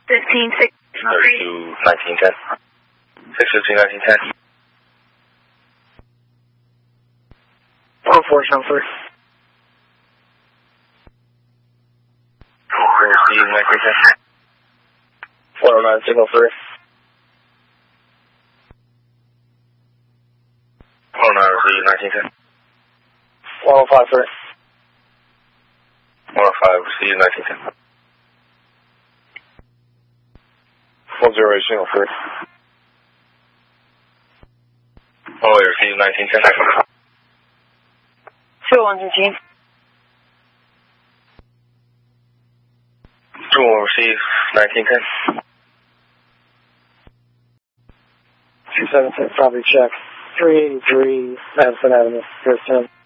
15, 6, 32, 1910. 652, 1910. 104, sound 3. 4, 1910. 109, signal 3. 109, 1910. 105, 3. 105, receive 1910. 108, signal 3. 108, receive 1910. 2115. 21, receive 1910. 276, property check. 383 Madison Avenue, Pierce 10.